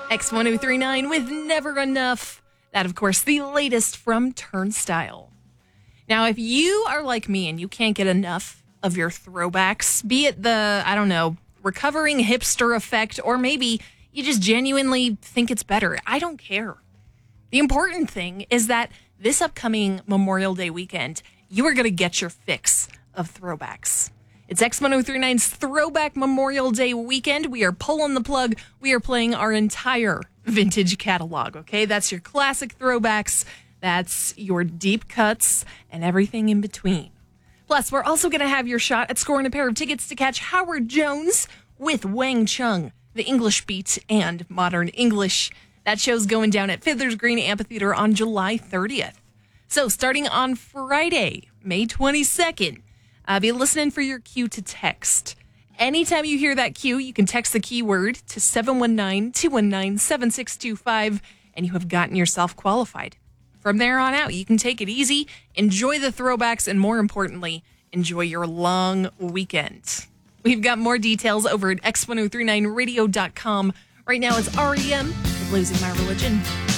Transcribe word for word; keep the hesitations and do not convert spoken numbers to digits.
X ten thirty-nine with Never Enough. That, of course, the latest from Turnstile. Now, if you are like me and you can't get enough of your throwbacks, be it the, I don't know, recovering hipster effect, or maybe you just genuinely think it's better, I don't care. The important thing is that this upcoming Memorial Day weekend, you are going to get your fix of throwbacks. It's X ten thirty-nine's Throwback Memorial Day weekend. We are pulling the plug. We are playing our entire vintage catalog, okay? That's your classic throwbacks. That's your deep cuts and everything in between. Plus, we're also going to have your shot at scoring a pair of tickets to catch Howard Jones with Wang Chung, the English Beat and Modern English. That show's going down at Fiddler's Green Amphitheater on July thirtieth. So starting on Friday, May twenty-second, uh, be listening for your cue to text. Anytime you hear that cue, you can text the keyword to seven one nine, two one nine, seven six two five, and you have gotten yourself qualified. From there on out, you can take it easy, enjoy the throwbacks, and more importantly, enjoy your long weekend. We've got more details over at X ten thirty-nine radio dot com. Right now, it's R E M with Losing My Religion.